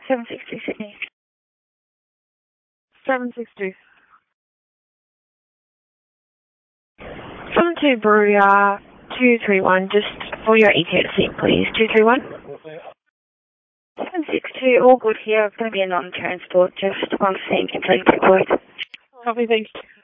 762 Sydney. 762. From to Brouillard 231, just for your ETA seat, please. 231. 762, all good here. It's going to be a non-transport, just one thing, complete paperwork. Copy, thank you.